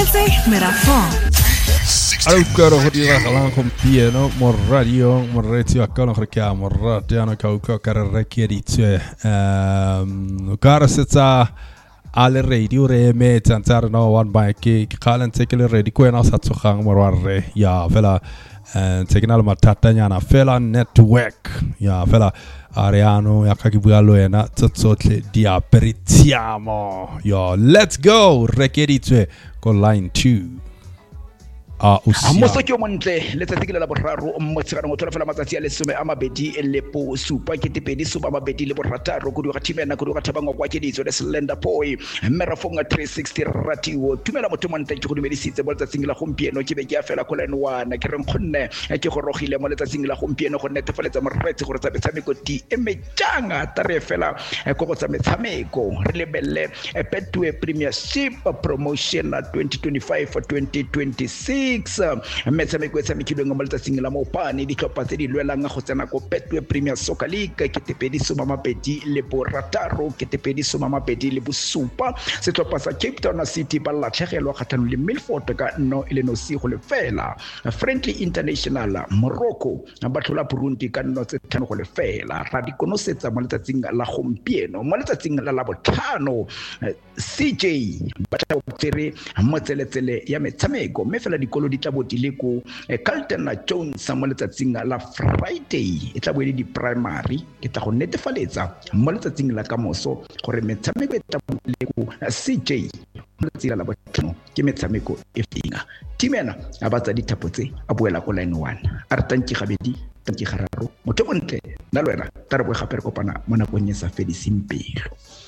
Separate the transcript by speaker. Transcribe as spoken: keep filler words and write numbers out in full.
Speaker 1: Tshwanetse merafong.
Speaker 2: Allora, ho detto che con pieno morradio, morrezio a cano perché ha morrato hanno cauca carrecchie dice ehm cara senza alle radio re me tanzar no one by che kalen tekele re di quena satso khang morwarre ya fela signal matata nyana fela network ya fela Ariano ya kakibugalo ena tsotsotle di aperitiamo yo let's go rechieditse con line two. Ah,
Speaker 3: Amoso ke montle letsatsi ke la boraro mmotsegana go tlola matsatsi a lesome a mabedi le po supa ke tepedi supa mabedi le borataro go diga thimena go diga thabangwa kwa ke ditso le slender boy merafong three sixty ratio tumela motho montle ke go dumedisitse mo letsatsing la gompieno ke be ke a fela ko line one ke reng khonne ke go rogile mo letsatsing la gompieno go netefaletsa moretse gore tsa metshameko di emetsanga tare fela go go tsa metshameko re lebelle Betway Premiership Promotion twenty twenty-five for twenty twenty-six metshameko e tshamekilweng mo letsatsing la maopane ditlhopha tse di lwelang go tsena ko Betway Premier Soccer League ke tepedi soma mabedi le borataro ke tepedi soma mabedi le bosupa setlhopha sa Cape Town City ba latlhegelwa kgatlhanong le Milford ka no ile no si go le fela Friendly International Morocco ba tlhola Burundi ka no tse tlhano go le fela ra di konosetsa mo letsatsing la gompieno mo letsatsing la la botlhano C J ba tla tsere mo tseletsele ya metshameko me fela dikolo di tla botile ko Carlton Jones mo letsatsing la Friday e tla bo di primary ke tla go netefaletsa mo letsatsing la kamoso gore metshameko e tla botile ko C J mo letsatsing la botlhano ke metshameko e finga timena a batsa dithapo tse a boela ko line one a re tantsi gabedi tantsi gararo motho bontle nna le wena tla re bo gape re kopana mo nakong ya sa fediseng pelo.